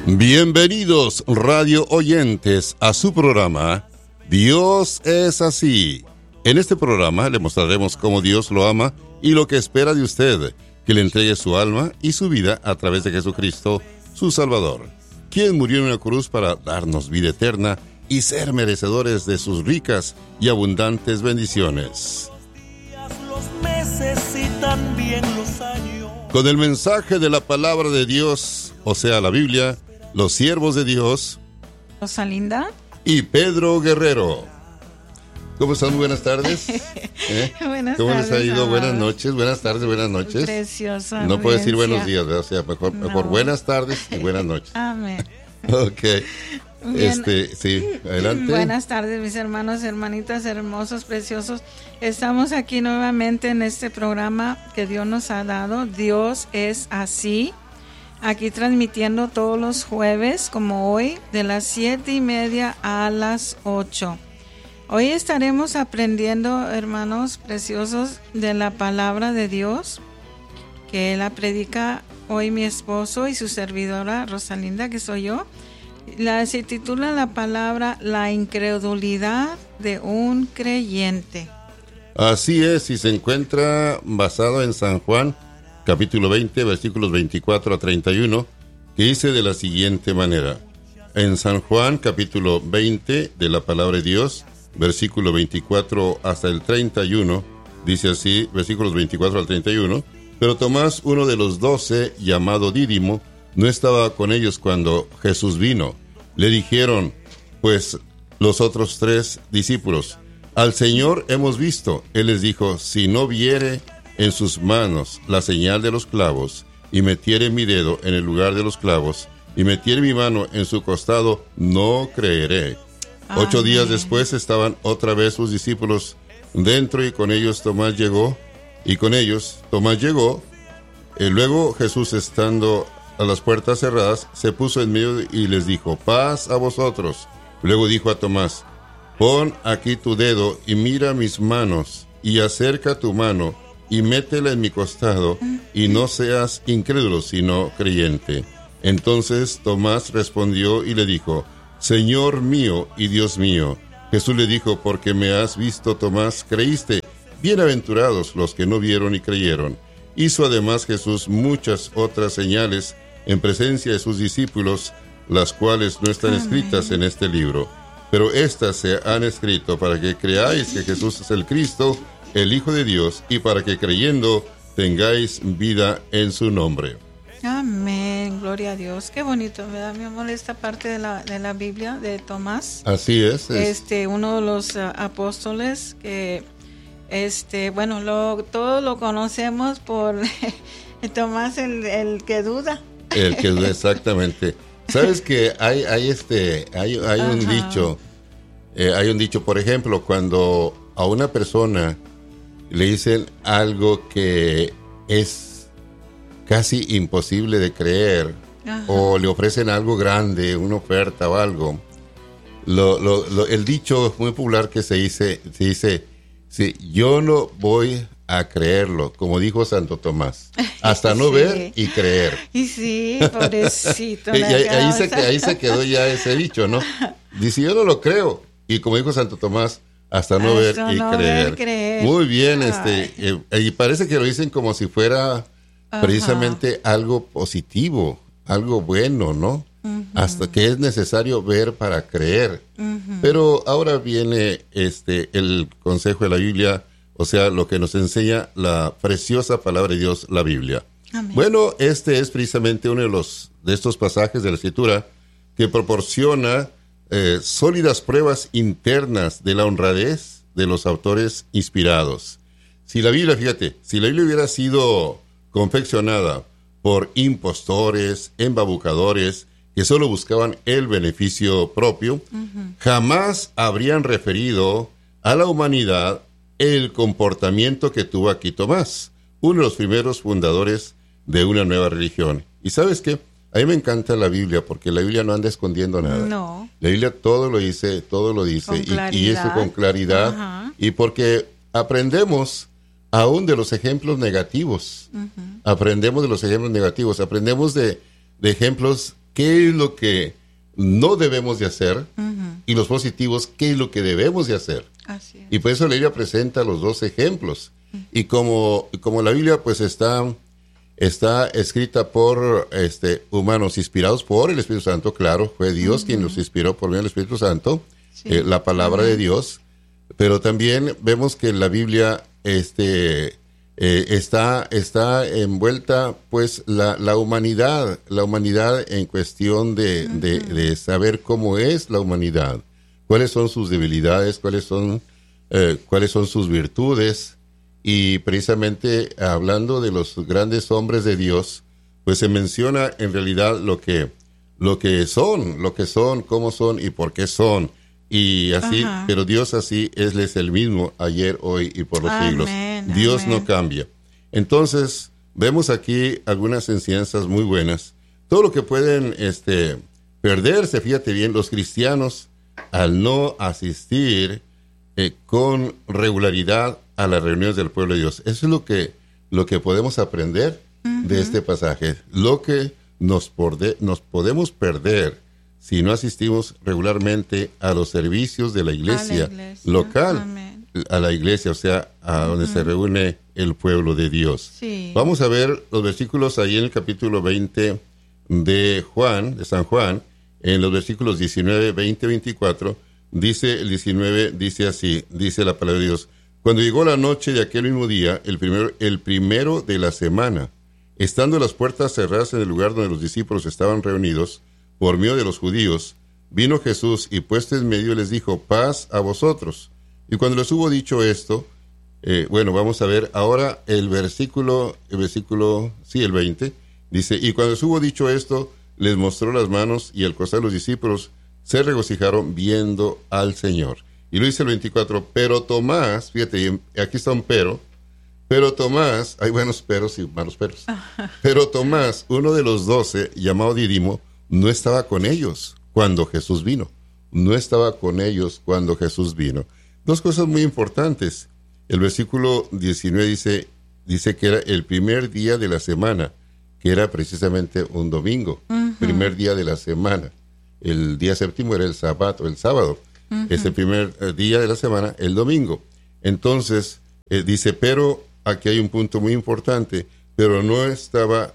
Bienvenidos, radio oyentes, a su programa Dios es así. En este programa le mostraremos cómo Dios lo ama y lo que espera de usted, que le entregue su alma y su vida a través de Jesucristo, su Salvador, quien murió en una cruz para darnos vida eterna y ser merecedores de sus ricas y abundantes bendiciones. Los meses y también los años. Con el mensaje de la palabra de Dios, o sea, la Biblia, los siervos de Dios, Rosalinda y Pedro Guerrero. ¿Cómo están? Buenas tardes. Buenas ¿Cómo tardes, les ha ido? amor. Buenas noches, buenas tardes, buenas noches. Preciosa. No puedo decir audiencia. buenos días, ¿verdad? O sea, mejor No. buenas tardes y buenas noches. Amén. Ok. Bien. Sí, adelante. Buenas tardes, mis hermanos, hermanitas, hermosos, preciosos. Estamos aquí nuevamente en este programa que Dios nos ha dado. Dios es así. Aquí transmitiendo todos los jueves, como hoy, de las 7:30 a las 8. Hoy estaremos aprendiendo, hermanos preciosos, de la palabra de Dios, que la predica hoy mi esposo y su servidora Rosalinda, que soy yo. Se titula la palabra La incredulidad de un creyente. Así es, y se encuentra basado en San Juan, capítulo 20, versículos 24 a 31, que dice de la siguiente manera. En San Juan, capítulo 20 de la palabra de Dios, versículo 24 hasta el 31, dice así, versículos 24 al 31, pero Tomás, uno de los 12, llamado Dídimo, no estaba con ellos cuando Jesús vino. Le dijeron, pues, los otros 3 discípulos, al Señor hemos visto. Él les dijo, si no viere en sus manos la señal de los clavos, y metiere mi dedo en el lugar de los clavos, y metiere mi mano en su costado, no creeré. Amén. 8 días después estaban otra vez sus discípulos dentro, y con ellos Tomás llegó. Luego Jesús, estando a las puertas cerradas, se puso en medio y les dijo, paz a vosotros. Luego dijo a Tomás, pon aquí tu dedo y mira mis manos, y acerca tu mano y métela en mi costado, y no seas incrédulo, sino creyente. Entonces Tomás respondió y le dijo, Señor mío y Dios mío. Jesús le dijo, porque me has visto, Tomás, creíste. Bienaventurados los que no vieron y creyeron. Hizo además Jesús muchas otras señales en presencia de sus discípulos, las cuales no están escritas en este libro. Pero estas se han escrito para que creáis que Jesús es el Cristo, el Hijo de Dios, y para que creyendo tengáis vida en su nombre. Amén, gloria a Dios. Qué bonito, ¿verdad, mi amor? Esta parte de la Biblia de Tomás. Así es. Uno de los apóstoles que, todos lo conocemos por Tomás, el que duda. El que duda, exactamente. Sabes que hay un dicho, por ejemplo, cuando a una persona le dicen algo que es casi imposible de creer, ajá, o le ofrecen algo grande, una oferta o algo, el dicho muy popular que se dice, sí, yo no voy a creerlo, como dijo Santo Tomás, hasta no sí, ver y creer. Y sí, pobrecito. Y ahí se quedó ya ese dicho, ¿no? Dice, yo no lo creo, y como dijo Santo Tomás, hasta no ver y creer. Muy bien, y parece que lo dicen como si fuera, ajá, precisamente algo positivo, algo bueno, ¿no? Uh-huh. Hasta que es necesario ver para creer. Uh-huh. Pero ahora viene el consejo de la Biblia, o sea, lo que nos enseña la preciosa palabra de Dios, la Biblia. Amén. Bueno, este es precisamente uno de estos pasajes de la Escritura que proporciona sólidas pruebas internas de la honradez de los autores inspirados. Si la Biblia hubiera sido confeccionada por impostores, embabucadores, que solo buscaban el beneficio propio, uh-huh, jamás habrían referido a la humanidad el comportamiento que tuvo aquí Tomás, uno de los primeros fundadores de una nueva religión. ¿Y sabes qué? A mí me encanta la Biblia, porque la Biblia no anda escondiendo nada. No. La Biblia todo lo dice, y eso con claridad. Ajá. Y porque aprendemos aún de los ejemplos negativos. Uh-huh. Aprendemos de ejemplos qué es lo que no debemos de hacer, y los positivos, qué es lo que debemos de hacer. Así es. Y por eso la Biblia presenta los dos ejemplos. Y como la Biblia pues está escrita por humanos inspirados por el Espíritu Santo, claro, fue Dios quien los inspiró por medio del Espíritu Santo, la palabra de Dios, pero también vemos que la Biblia está envuelta pues la humanidad en cuestión de saber cómo es la humanidad, cuáles son sus debilidades, cuáles son sus virtudes. Y precisamente hablando de los grandes hombres de Dios, pues se menciona en realidad lo que son, cómo son y por qué son. Y así, pero Dios así es el mismo ayer, hoy y por los siglos. Dios no cambia. Entonces, vemos aquí algunas enseñanzas muy buenas. Todo lo que pueden perderse, fíjate bien, los cristianos al no asistir con regularidad a las reuniones del pueblo de Dios. Eso es lo que podemos aprender de este pasaje. Lo que nos podemos perder si no asistimos regularmente a los servicios de la iglesia local, a la iglesia, o sea, a donde se reúne el pueblo de Dios. Sí. Vamos a ver los versículos ahí en el capítulo 20 de San Juan, en los versículos 19, 20, 24, dice el 19, dice así, dice la palabra de Dios: cuando llegó la noche de aquel mismo día, el primero de la semana, estando las puertas cerradas en el lugar donde los discípulos estaban reunidos, por medio de los judíos, vino Jesús y puesto en medio les dijo: paz a vosotros. Y cuando les hubo dicho esto, vamos a ver ahora el versículo, el 20, dice: y cuando les hubo dicho esto, les mostró las manos, y al costado de los discípulos se regocijaron viendo al Señor. Y lo dice el 24, pero Tomás, fíjate, aquí está un pero Tomás, hay buenos peros y malos peros, pero Tomás, uno de los 12, llamado Dídimo, no estaba con ellos cuando Jesús vino. Dos cosas muy importantes. El versículo 19 dice que era el primer día de la semana, que era precisamente un domingo, primer día de la semana. El día séptimo era el sábado. Es el primer día de la semana, el domingo. Entonces, dice, pero aquí hay un punto muy importante, pero no estaba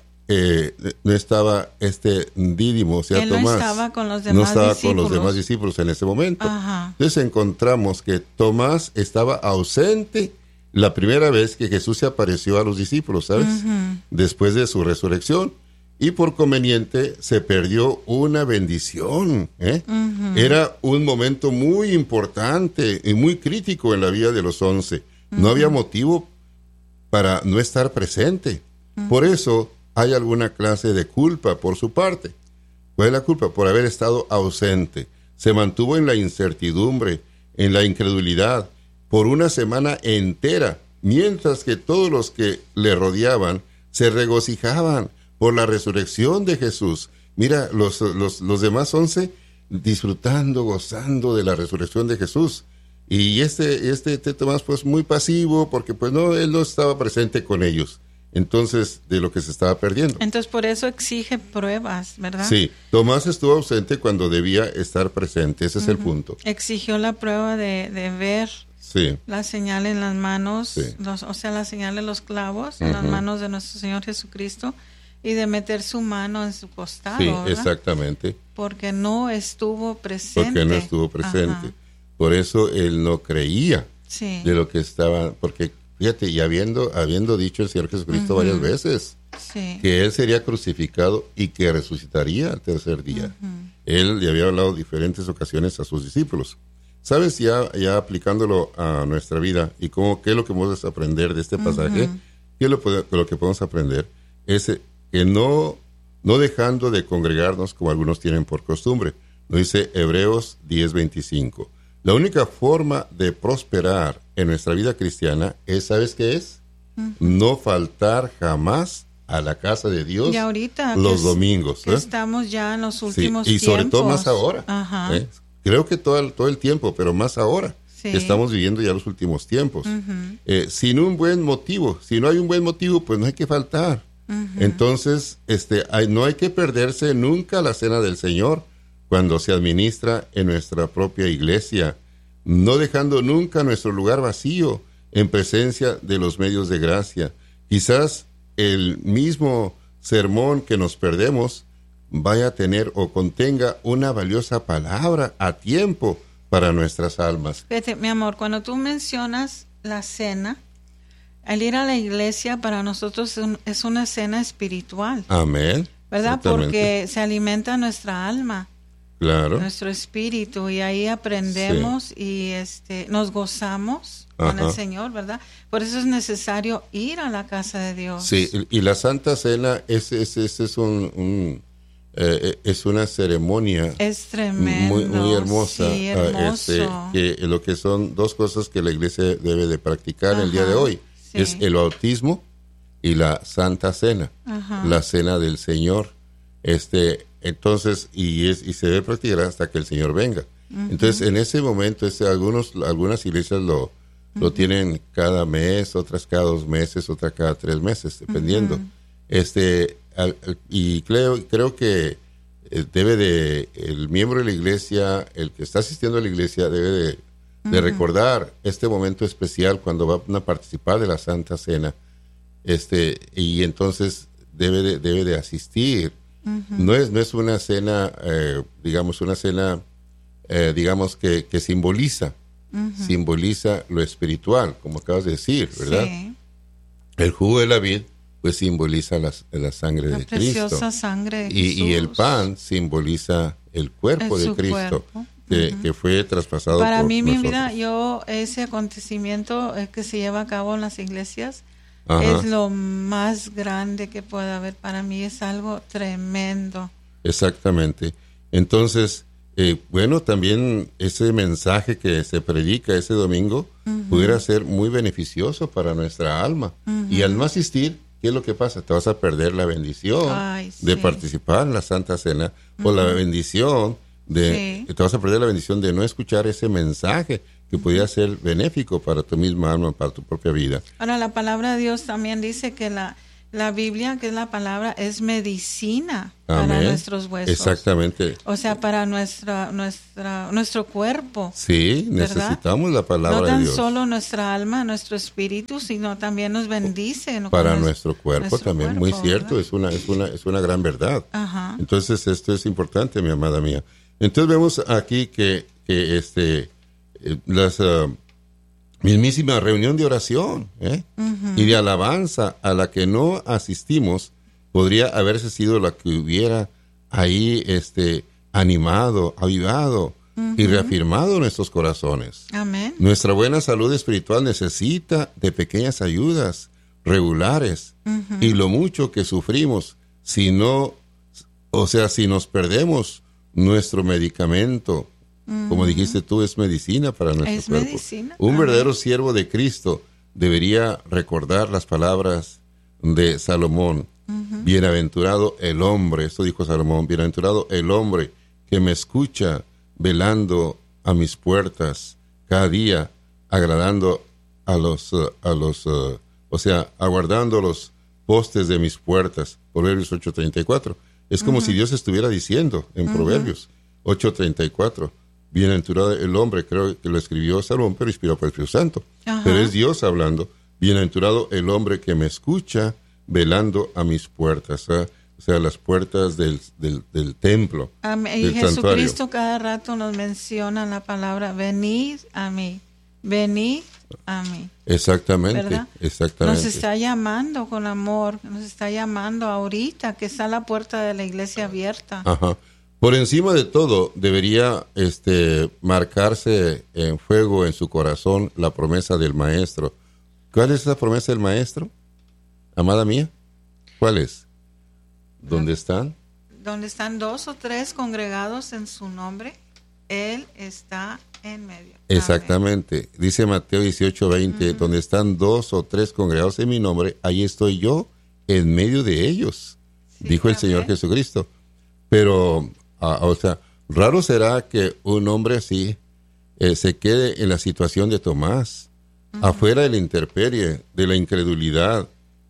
Dídimo, o sea, Tomás. No estaba con los demás discípulos en ese momento. Ajá. Entonces encontramos que Tomás estaba ausente la primera vez que Jesús se apareció a los discípulos, ¿sabes? Después de su resurrección. Y por conveniente se perdió una bendición. Era un momento muy importante y muy crítico en la vida de los 11. No había motivo para no estar presente. Por eso hay alguna clase de culpa por su parte. ¿Cuál es la culpa? Por haber estado ausente. Se mantuvo en la incertidumbre, en la incredulidad, por una semana entera, mientras que todos los que le rodeaban se regocijaban por la resurrección de Jesús. Mira, los demás 11 disfrutando, gozando de la resurrección de Jesús. Y este Tomás pues muy pasivo, porque pues él no estaba presente con ellos. Entonces, de lo que se estaba perdiendo. Entonces, por eso exige pruebas, ¿verdad? Sí, Tomás estuvo ausente cuando debía estar presente, ese es el punto. Exigió la prueba de ver la señal en las manos, o sea, la señal de los clavos en las manos de nuestro Señor Jesucristo, y de meter su mano en su costado, ¿verdad? Exactamente. Porque no estuvo presente. Por eso él no creía de lo que estaba, porque fíjate, y habiendo dicho el Señor Jesucristo varias veces que Él sería crucificado y que resucitaría al tercer día. Él le había hablado diferentes ocasiones a sus discípulos. ¿Sabes? Ya aplicándolo a nuestra vida y qué es lo que podemos aprender de este pasaje, qué es lo que podemos aprender, es que no dejando de congregarnos como algunos tienen por costumbre. Nos dice Hebreos 10:25. La única forma de prosperar en nuestra vida cristiana es, ¿sabes qué es? No faltar jamás a la casa de Dios. Y ahorita los domingos. Estamos ya en los últimos tiempos. Y sobre todo más ahora. Creo que todo el tiempo, pero más ahora. Estamos viviendo ya los últimos tiempos. Sin un buen motivo. Si no hay un buen motivo, pues no hay que faltar. Entonces, no hay que perderse nunca la cena del Señor cuando se administra en nuestra propia iglesia, no dejando nunca nuestro lugar vacío en presencia de los medios de gracia. Quizás el mismo sermón que nos perdemos vaya a tener o contenga una valiosa palabra a tiempo para nuestras almas. Fíjate, mi amor, cuando tú mencionas la cena, el ir a la iglesia para nosotros es una cena espiritual. Amén. ¿Verdad? Porque se alimenta nuestra alma. Claro. Nuestro espíritu, y ahí aprendemos y nos gozamos con el Señor, ¿verdad? Por eso es necesario ir a la casa de Dios. Sí, y la Santa Cena es una ceremonia. Es tremendo. Muy hermosa. Sí, hermoso. Que lo que son dos cosas que la iglesia debe de practicar el día de hoy. Sí. Es el bautismo y la Santa Cena, la Cena del Señor. Entonces, y se debe practicar hasta que el Señor venga. Entonces, en ese momento, algunas iglesias lo tienen cada mes, otras cada 2 meses, otras cada 3 meses, dependiendo. Y creo que el miembro de la iglesia, el que está asistiendo a la iglesia, debe de recordar este momento especial cuando van a participar de la Santa Cena, y entonces debe de asistir. No es una cena, digamos que simboliza lo espiritual, como acabas de decir, ¿verdad? Sí. El jugo de la vid pues simboliza la sangre de Cristo. La preciosa sangre de Jesús. Y el pan simboliza el cuerpo de Cristo, que fue traspasado para por mí, nosotros. mi vida, ese acontecimiento que se lleva a cabo en las iglesias es lo más grande que puede haber. Para mí es algo tremendo. Exactamente. Entonces, también ese mensaje que se predica ese domingo pudiera ser muy beneficioso para nuestra alma. Y al no asistir, ¿qué es lo que pasa? Te vas a perder la bendición de participar en la Santa Cena, o la bendición te vas a perder la bendición de no escuchar ese mensaje que pudiera ser benéfico para tu misma alma, para tu propia vida. Ahora, la palabra de Dios también dice que la Biblia, que es la palabra, es medicina para nuestros huesos. Exactamente. O sea, para nuestro cuerpo. Sí, ¿verdad? Necesitamos la palabra de Dios. No tan solo nuestra alma, nuestro espíritu, sino también nos bendice. Para nuestro cuerpo también, muy cierto, es una gran verdad. Entonces, esto es importante, mi amada mía. Entonces, vemos aquí que mismísima reunión de oración y de alabanza a la que no asistimos podría haberse sido la que hubiera ahí animado, avivado y reafirmado nuestros corazones. Amén. Nuestra buena salud espiritual necesita de pequeñas ayudas regulares, y lo mucho que sufrimos si nos perdemos nuestro medicamento. Como dijiste tú, es medicina para nuestro cuerpo. Medicina. Un verdadero siervo de Cristo debería recordar las palabras de Salomón. Bienaventurado el hombre, esto dijo Salomón, bienaventurado el hombre que me escucha velando a mis puertas cada día, agradando aguardando los postes de mis puertas. Proverbios 8:34. Es como si Dios estuviera diciendo en Proverbios 8:34. Bienaventurado el hombre, creo que lo escribió Salomón, pero inspirado por el Espíritu Santo. Pero es Dios hablando. Bienaventurado el hombre que me escucha velando a mis puertas. O sea, las puertas del templo. Y del Jesucristo santuario. cada rato nos menciona la palabra, venid a mí, venid a mí. Exactamente, ¿verdad? exactamente. Nos está llamando con amor, nos está llamando ahorita que está la puerta de la iglesia abierta. Por encima de todo, debería marcarse en fuego en su corazón la promesa del Maestro. ¿Cuál es la promesa del Maestro, amada mía? ¿Cuál es? ¿Dónde están? Donde están 2 o 3 congregados en su nombre, Él está en medio. Exactamente. Amén. Dice Mateo 18:20, donde están 2 o 3 congregados en mi nombre, ahí estoy yo en medio de ellos, dijo el Señor Jesucristo. Pero, raro será que un hombre así se quede en la situación de Tomás, afuera de la intemperie, de la incredulidad,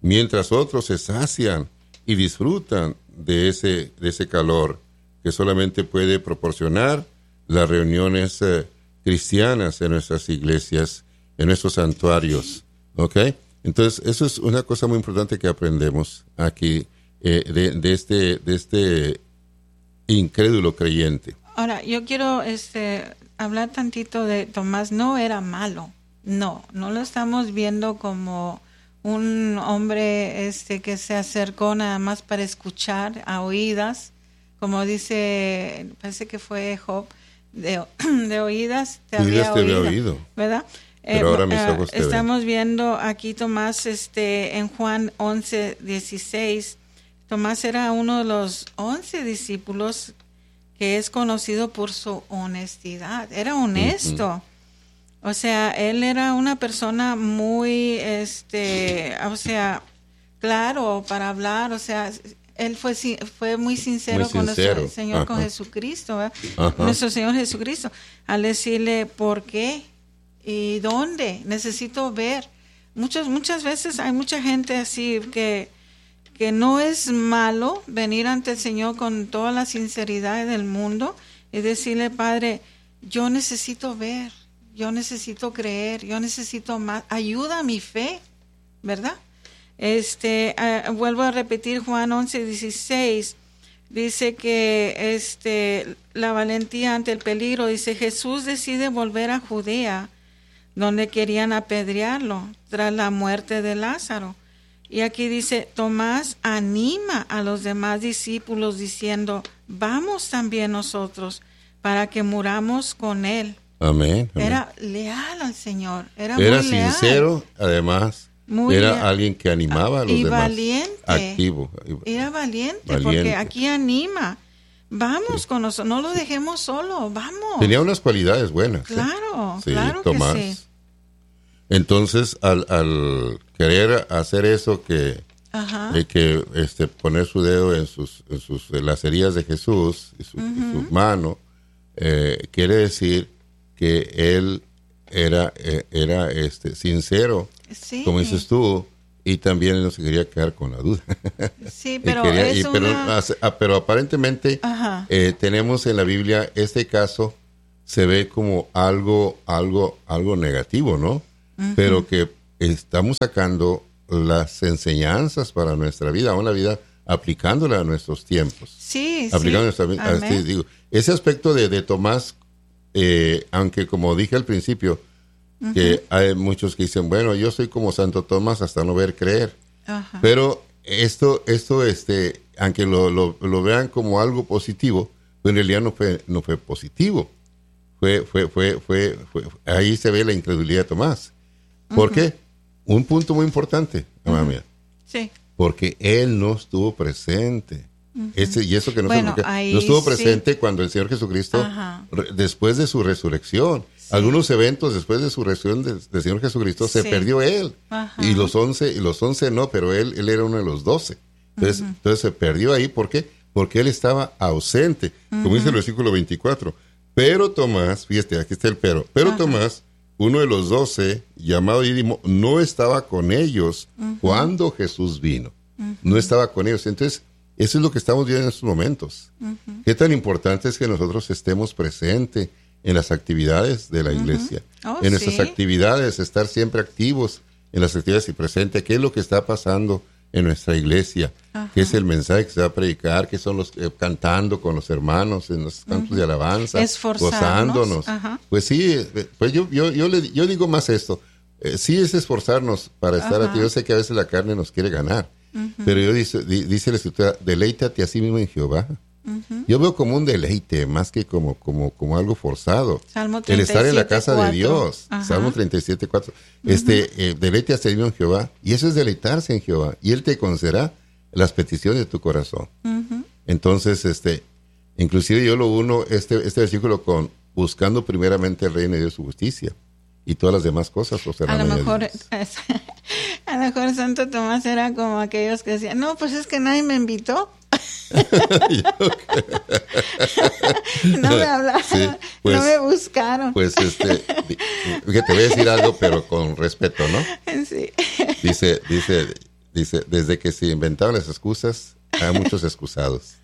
mientras otros se sacian y disfrutan de ese calor que solamente puede proporcionar las reuniones cristianas en nuestras iglesias, en nuestros santuarios. ¿Ok? Entonces, eso es una cosa muy importante que aprendemos aquí de este incrédulo creyente. Ahora, yo quiero hablar tantito de Tomás. No era malo. No lo estamos viendo como un hombre que se acercó nada más para escuchar a oídas, como dice, parece que fue Job, de oídas te había oído, ¿verdad? Pero ahora mis ojos te estamos ven. viendo aquí Tomás en Juan 11:16. Tomás era uno de los 11 discípulos que es conocido por su honestidad. Era honesto. Uh-huh. O sea, él era una persona muy, claro para hablar. O sea, él fue muy sincero con nuestro Señor, ajá, con Jesucristo, nuestro Señor Jesucristo, al decirle por qué y dónde necesito ver. Muchas veces hay mucha gente así que no es malo venir ante el Señor con toda la sinceridad del mundo y decirle, Padre, yo necesito ver, yo necesito creer, yo necesito más, ayuda a mi fe, ¿verdad? Vuelvo a repetir Juan 11:16, dice que la valentía ante el peligro, dice, Jesús decide volver a Judea, donde querían apedrearlo tras la muerte de Lázaro. Y aquí dice, Tomás anima a los demás discípulos diciendo, vamos también nosotros para que muramos con él. Amén. Era leal al Señor, era muy leal. Sincero, además, era alguien que animaba a los y demás. Valiente. Activo. Era valiente, porque aquí anima. Vamos con nosotros, no lo dejemos solo, vamos. Tenía unas cualidades buenas. Claro, sí, claro Tomás. que sí. Entonces, al querer hacer eso, que poner su dedo en las heridas de Jesús y su mano, quiere decir que él era sincero, sí, como dices tú, y también él no se quería quedar con la duda. Sí, pero pero aparentemente tenemos en la Biblia este caso se ve como algo negativo, ¿no? Uh-huh. Pero que estamos sacando las enseñanzas para nuestra vida, una vida aplicándola a nuestros tiempos. Sí, digo, ese aspecto de Tomás, aunque como dije al principio, uh-huh, que hay muchos que dicen, bueno, yo soy como Santo Tomás hasta no ver, creer. Uh-huh. Pero esto aunque lo vean como algo positivo, pues en realidad no fue positivo. Fue ahí se ve la incredulidad de Tomás. ¿Por uh-huh. qué? Un punto muy importante, mamá mía. Sí. Porque él no estuvo presente. Uh-huh. Y eso que no estuvo presente cuando el Señor Jesucristo, uh-huh, después de su resurrección, sí, algunos eventos después de su resurrección del Señor Jesucristo, sí, se perdió él. Uh-huh. Y los 11 no, pero él era uno de los 12. Entonces, uh-huh, entonces se perdió ahí. ¿Por qué? Porque él estaba ausente. Uh-huh. Como dice el versículo 24. Pero Tomás, fíjate, aquí está el pero. Pero uh-huh, Tomás, uno de los 12, llamado Dídimo, no estaba con ellos uh-huh, cuando Jesús vino. Uh-huh. No estaba con ellos. Entonces, eso es lo que estamos viendo en estos momentos. Uh-huh. Qué tan importante es que nosotros estemos presentes en las actividades de la iglesia. Uh-huh. En nuestras actividades, estar siempre activos en las actividades y presentes. ¿Qué es lo que está pasando en nuestra iglesia? Uh-huh. ¿Qué es el mensaje que se va a predicar? ¿Qué son los cantando con los hermanos en los cantos uh-huh, de alabanza? Gozándonos. Uh-huh. Pues sí, pues yo digo más esto. Sí es esforzarnos para estar uh-huh, activos. Yo sé que a veces la carne nos quiere ganar. Uh-huh. Pero dice la Escritura, deleítate a sí mismo en Jehová. Uh-huh. Yo veo como un deleite, más que como algo forzado. Salmo 37, el estar en la casa 4. de Dios. Uh-huh. Salmo 37, 4. Uh-huh. Deleite a sí mismo en Jehová. Y eso es deleitarse en Jehová. Y Él te concederá las peticiones de tu corazón. Uh-huh. Entonces, inclusive yo lo uno, este versículo con buscando primeramente el reino de Dios y su justicia. Y todas las demás cosas os serán añadidas. A lo mejor Santo Tomás era como aquellos que decían, no, pues es que nadie me invitó. No me hablaron, sí, pues, no me buscaron. Pues que te voy a decir algo, pero con respeto, ¿no? Sí. Dice, dice, desde que se inventaron las excusas, hay muchos excusados.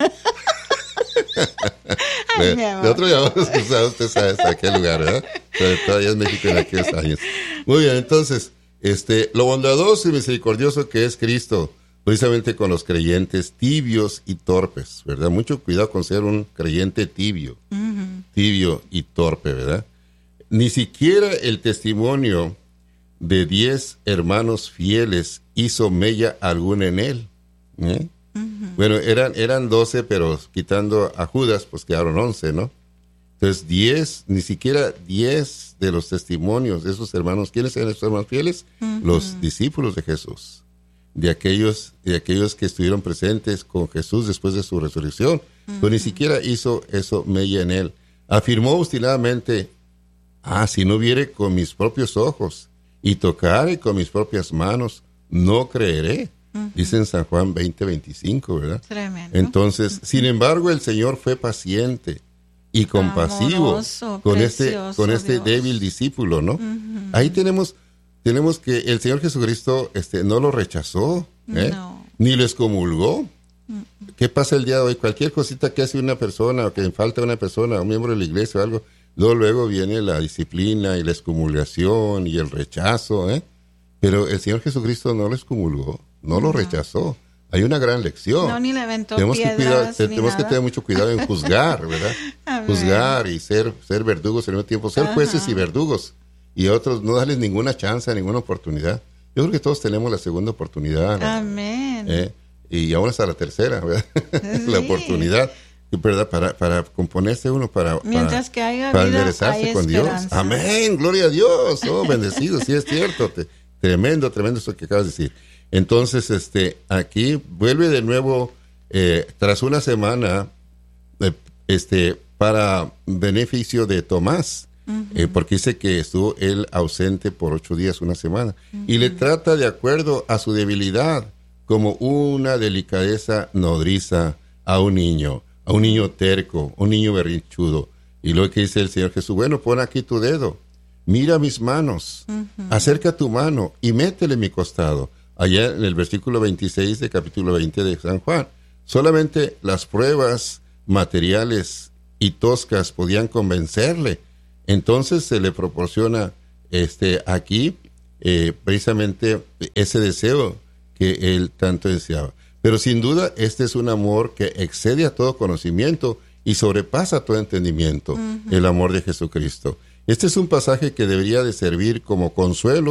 Ay, de otro llamado excusado, usted sabe hasta qué lugar, ¿verdad? Pero todavía es México en aquellos años. Muy bien, entonces, lo bondadoso y misericordioso que es Cristo, precisamente con los creyentes tibios y torpes, ¿verdad? Mucho cuidado con ser un creyente tibio, tibio y torpe, ¿verdad? Ni siquiera el testimonio de 10 hermanos fieles hizo mella alguna en él. Bueno, eran 12, pero quitando a Judas, pues quedaron 11, ¿no? Entonces, ni siquiera 10 de los testimonios de esos hermanos. ¿Quiénes eran esos hermanos fieles? Los discípulos de Jesús. De aquellos que estuvieron presentes con Jesús después de su resurrección. Pero ni siquiera hizo eso mella en él. Afirmó obstinadamente, si no viere con mis propios ojos y tocare con mis propias manos, no creeré. Dice en San Juan 20:25, ¿verdad? Tremendo. Entonces, sin embargo, el Señor fue paciente y compasivo amoroso, con precioso este Dios. débil discípulo, ¿no? Ahí tenemos que el Señor Jesucristo no lo rechazó, No. ni lo excomulgó. ¿Qué pasa el día de hoy? Cualquier cosita que hace una persona o que falta una persona, un miembro de la iglesia o algo, luego viene la disciplina y la excomulgación y el rechazo, Pero el Señor Jesucristo no lo excomulgó, no lo rechazó. Hay una gran lección. No, ni le aventó tenemos piedras, tenemos que tener mucho cuidado en juzgar, ¿verdad? Juzgar y ser verdugos al mismo tiempo, ser jueces y verdugos. Y a otros no darles ninguna chance, ninguna oportunidad. Yo creo que todos tenemos la segunda oportunidad, ¿no? Amén. Y aún hasta la tercera, ¿verdad? Sí. La oportunidad, ¿verdad? Para componerse uno, Mientras que haya para vida, enderezarse hay con esperanza. Dios. Amén, gloria a Dios. Oh, bendecido, sí es cierto. Tremendo eso que acabas de decir. Entonces, aquí vuelve de nuevo, tras una semana, para beneficio de Tomás, porque dice que estuvo él ausente por 8 días, una semana, y le trata de acuerdo a su debilidad, como una delicadeza nodriza a un niño terco, un niño berrinchudo. Y luego que dice el Señor Jesús, bueno, pon aquí tu dedo, mira mis manos, acerca tu mano y métele en mi costado. Allá en el versículo 26 de capítulo 20 de San Juan. Solamente las pruebas materiales y toscas podían convencerle. Entonces se le proporciona aquí precisamente ese deseo que él tanto deseaba. Pero sin duda este es un amor que excede a todo conocimiento y sobrepasa todo entendimiento, el amor de Jesucristo. Este es un pasaje que debería de servir como consuelo